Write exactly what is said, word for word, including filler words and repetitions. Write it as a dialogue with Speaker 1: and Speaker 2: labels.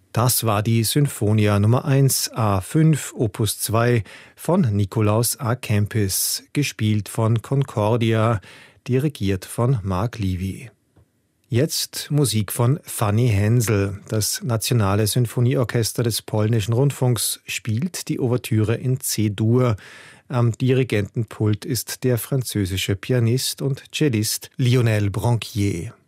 Speaker 1: Das war die Sinfonia Nummer eins A fünf Opus zwei von Nikolaus A. Kempis, gespielt von Concordia, dirigiert von Mark Levy. Jetzt Musik von Fanny Hensel. Das Nationale Sinfonieorchester des Polnischen Rundfunks spielt die Ouvertüre in C-Dur. Am Dirigentenpult ist der französische Pianist und Cellist Lionel Branquier.